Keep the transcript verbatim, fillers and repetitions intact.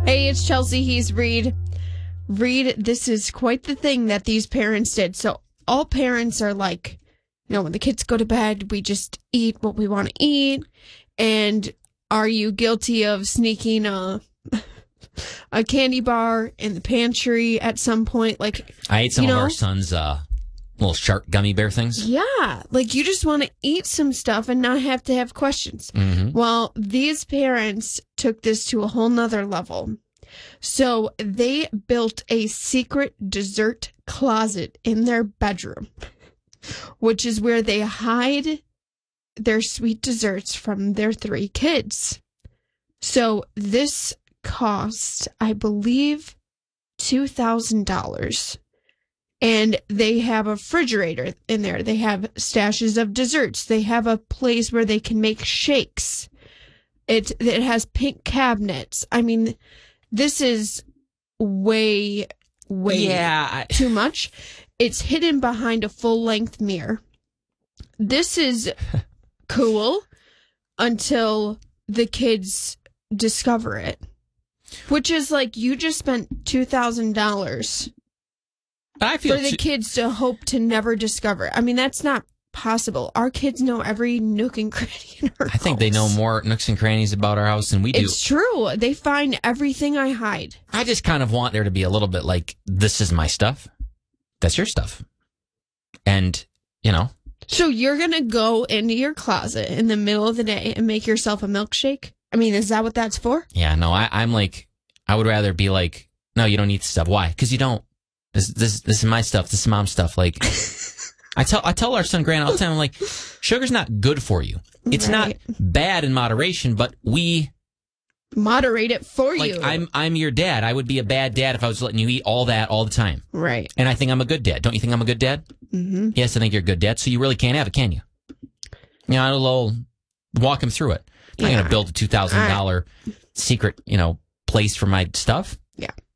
Hey, it's Chelsea. He's Reed. Reed, this is quite the thing that these parents did. So all parents are like, you know, when the kids go to bed, we just eat what we want to eat. And are you guilty of sneaking a a candy bar in the pantry at some point? Like, I ate some you know, of our son's uh, little shark gummy bear things. Yeah, like you just want to eat some stuff and not have to have questions. Mm-hmm. Well, these parents took this to a whole nother level. So they built a secret dessert closet in their bedroom, which is where they hide their sweet desserts from their three kids. So this cost, I believe, two thousand dollars. And they have a refrigerator in there. They have stashes of desserts. They have a place where they can make shakes. It it has pink cabinets. I mean, this is way, way yeah, I... too much. It's hidden behind a full-length mirror. This is cool until the kids discover it. Which is like, you just spent two thousand dollars I feel for the too- kids to hope to never discover it. I mean, that's not possible. Our kids know every nook and cranny in our I think they know more nooks and crannies about our house than we do. It's true. They find everything I hide. I just kind of want there to be a little bit like, this is my stuff. That's your stuff. And, you know. So you're going to go into your closet in the middle of the day and make yourself a milkshake? I mean, is that what that's for? Yeah, no, I, I'm like, I would rather be like, no, you don't need the stuff. Why? Because you don't. This, this, this is my stuff. This is mom's stuff. Like, I tell, I tell our son Grant all the time. I'm like, sugar's not good for you. It's Right. not bad in moderation, but we Moderate it for like. you. I'm, I'm your dad. I would be a bad dad if I was letting you eat all that all the time. Right. And I think I'm a good dad. Don't you think I'm a good dad? Mm-hmm. Yes, I think you're a good dad. So you really can't have it, can you? You know, I'll walk him through it. I'm not Yeah. going to build a two thousand dollars secret, you know, place for my stuff. Yeah.